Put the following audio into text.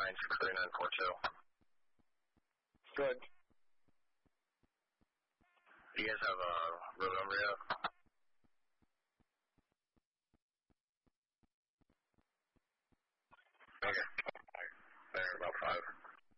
9693942. Good. Do you guys have a room number yet? Okay. There, about 5.